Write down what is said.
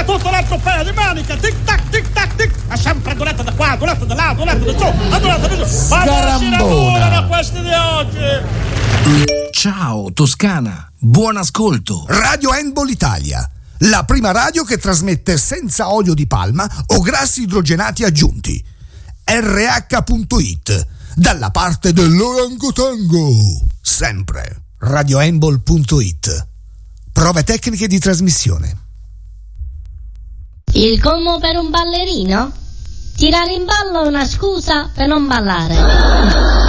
tutto l'altro paio di maniche, tic tac, tic, è sempre durata da qua, durata da là, durata da giù, durata da giù. Ma non si regolano questi di oggi. Ciao Toscana, buon ascolto. Radio Handball Italia, la prima radio che trasmette senza olio di palma o grassi idrogenati aggiunti. RH.it, dalla parte dell'orangotango. Sempre. RadioHandball.it. Prove tecniche di trasmissione. Il commo per un ballerino? Tirare in ballo è una scusa per non ballare.